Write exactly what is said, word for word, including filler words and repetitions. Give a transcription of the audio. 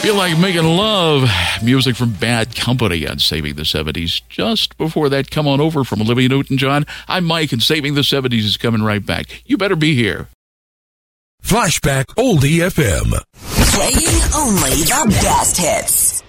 Feel like making love. Music from Bad Company on Saving the seventies. Just before that, Come On Over from Olivia Newton-John. I'm Mike, and Saving the seventies is coming right back. You better be here. Flashback Oldie F M. Playing only the best hits.